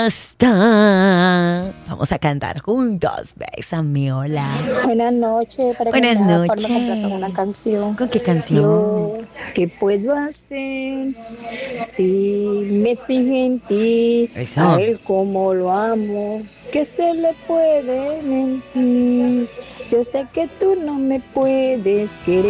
Hasta. Vamos a cantar juntos. Bésame, hola. Buenas noches, para Buenas que me haga noches. forma completa con una canción. ¿Con qué canción? Yo, ¿qué puedo hacer si me fijo en ti? Eso. A él como lo amo, que se le puede mentir. Yo sé que tú no me puedes querer.